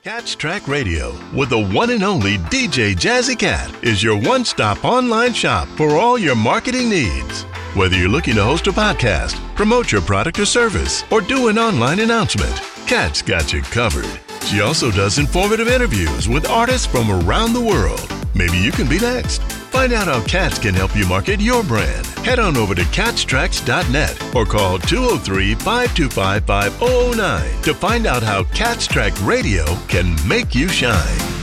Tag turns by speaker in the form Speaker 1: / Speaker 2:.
Speaker 1: Catch Track Radio with the one and only DJ Jazzy Cat is your one-stop online shop for all your marketing needs. Whether you're looking to host a podcast, promote your product or service, or do an online announcement, Cat's got you covered. She also does informative interviews with artists from around the world. Maybe you can be next. Find out how Cats can help you market your brand. Head on over to catstracks.net or call 203-525-5009 to find out how Cat's Track Radio can make you shine.